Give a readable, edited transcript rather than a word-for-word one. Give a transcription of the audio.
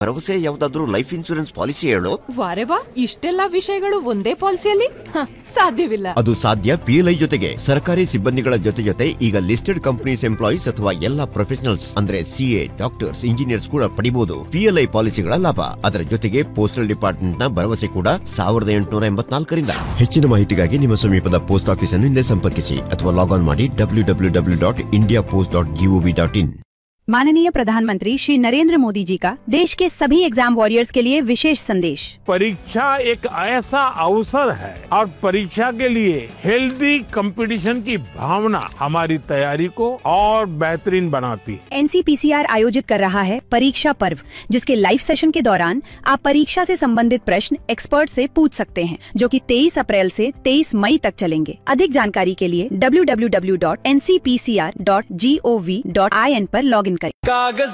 ಭರವಸೆ ಯಾವುದಾದ್ರೂ life insurance policy ಹೇಳು. ವಾರೆ ವಾ, ಇಷ್ಟೆಲ್ಲಾ ವಿಷಯಗಳು ಒಂದೇ ಪಾಲಿಸಿಯಲ್ಲಿ ಸಾಧ್ಯವಿಲ್ಲ. ಅದು ಸಾಧ್ಯ PLI ಜೊತೆಗೆ. ಸರ್ಕಾರಿ ಸಿಬ್ಬಂದಿಗಳ ಜೊತೆ ಈಗ ಲಿಸ್ಟೆಡ್ ಕಂಪನೀಸ್ ಎಂಪ್ಲಾಯೀಸ್ ಅಥವಾ ಎಲ್ಲಾ ಪ್ರೊಫೆಷನಲ್ಸ್ ಅಂದ್ರೆ CA, ಡಾಕ್ಟರ್ಸ್, ಇಂಜಿನಿಯರ್ಸ್ ಕೂಡ ಪಡಿಬಹುದು PLI ಪಾಲಿಸಿಗಳ ಲಾಭ. ಅದರ ಜೊತೆಗೆ ಪೋಸ್ಟಲ್ ಡಿಪಾರ್ಟ್ಮೆಂಟ್ ನ ಭರವಸೆ ಕೂಡ 1884ರಿಂದ. ಹೆಚ್ಚಿನ ಮಾಹಿತಿಗಾಗಿ ನಿಮ್ಮ ಸಮೀಪದ ಪೋಸ್ಟ್ ಆಫೀಸ್ ಅನ್ನು ಹಿಂದೆ ಸಂಪರ್ಕಿಸಿ ಅಥವಾ ಲಾಗ್ ಆನ್ ಮಾಡಿ www.indiapost.gov.in. माननीय प्रधानमंत्री श्री नरेंद्र मोदी जी का देश के सभी एग्जाम वॉरियर्स के लिए विशेष संदेश। परीक्षा एक ऐसा अवसर है और परीक्षा के लिए हेल्दी कंपटीशन की भावना हमारी तैयारी को और बेहतरीन बनाती है। NCPCR आयोजित कर रहा है परीक्षा पर्व, जिसके लाइव सेशन के दौरान आप परीक्षा से संबंधित प्रश्न एक्सपर्ट से पूछ सकते हैं, जो कि 23 अप्रैल से 23 मई तक चलेंगे। अधिक जानकारी के लिए www.ncpcr.gov.in पर लॉगिन करें।